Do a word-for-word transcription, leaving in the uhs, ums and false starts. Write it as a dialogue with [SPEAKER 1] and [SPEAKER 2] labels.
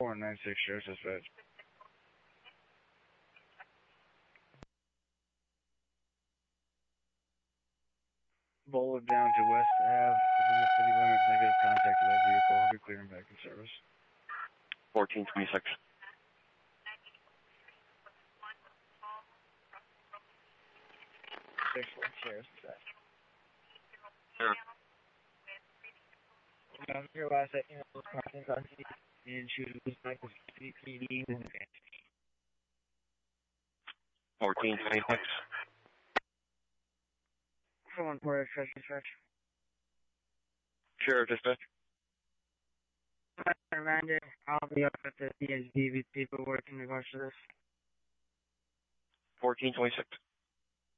[SPEAKER 1] four nine six, Sheriff Dispatch. Boulevard down to West Ave, within the city limits, negative contact with that vehicle. I'll be clearing back in service.
[SPEAKER 2] fourteen twenty-six.
[SPEAKER 1] six one, Sheriff Dispatch.
[SPEAKER 2] Sure.
[SPEAKER 1] Um, your last set, you know, those contents on C and shoes, like the C P D and
[SPEAKER 2] fourteen twenty-six.
[SPEAKER 1] someone for a Sheriff Dispatch.
[SPEAKER 2] Sheriff Dispatch.
[SPEAKER 1] Reminder, I'll be up at the D S D with paperwork in regards to this.
[SPEAKER 2] fourteen twenty-six.